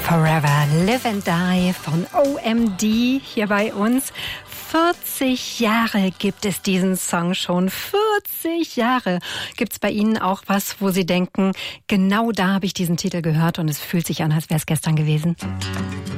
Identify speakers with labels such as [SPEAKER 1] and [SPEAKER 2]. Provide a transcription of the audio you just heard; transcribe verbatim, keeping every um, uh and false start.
[SPEAKER 1] Forever Live and Die von O M D hier bei uns. vierzig Jahre gibt es diesen Song schon. vierzig Jahre. Gibt es bei Ihnen auch was, wo Sie denken, genau da habe ich diesen Titel gehört und es fühlt sich an, als wäre es gestern gewesen?